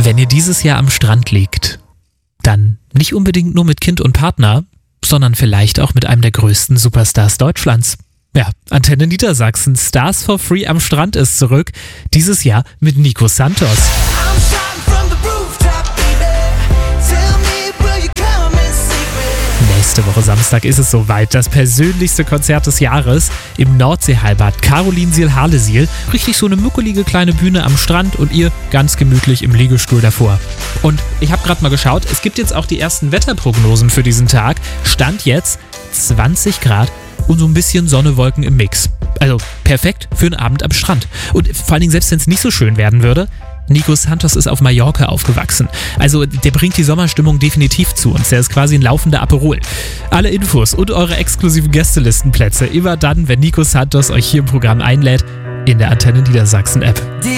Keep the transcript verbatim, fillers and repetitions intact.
Wenn ihr dieses Jahr am Strand liegt, dann nicht unbedingt nur mit Kind und Partner, sondern vielleicht auch mit einem der größten Superstars Deutschlands. Ja, Antenne Niedersachsen, Stars for Free am Strand ist zurück, dieses Jahr mit Nico Santos. Nächste Woche Samstag ist es soweit, das persönlichste Konzert des Jahres im Nordseehallenbad Carolinsiel-Harlesil. Richtig so eine muckelige kleine Bühne am Strand und ihr ganz gemütlich im Liegestuhl davor. Und ich habe gerade mal geschaut, es gibt jetzt auch die ersten Wetterprognosen für diesen Tag. Stand jetzt zwanzig Grad und so ein bisschen Sonne, Wolken im Mix. Also perfekt für einen Abend am Strand. Und vor allen Dingen, selbst wenn es nicht so schön werden würde, Nico Santos ist auf Mallorca aufgewachsen. Also der bringt die Sommerstimmung definitiv zu uns. Der ist quasi ein laufender Aperol. Alle Infos und eure exklusiven Gästelistenplätze immer dann, wenn Nico Santos euch hier im Programm einlädt, in der Antenne Niedersachsen App.